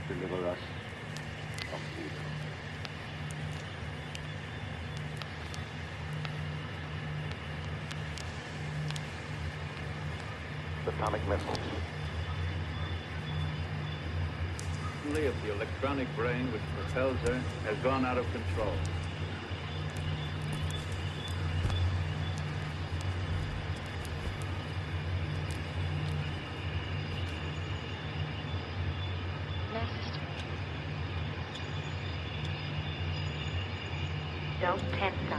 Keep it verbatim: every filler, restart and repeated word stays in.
deliver us from evil. Atomic missiles. If the electronic brain which propels her has gone out of control. Don't tempt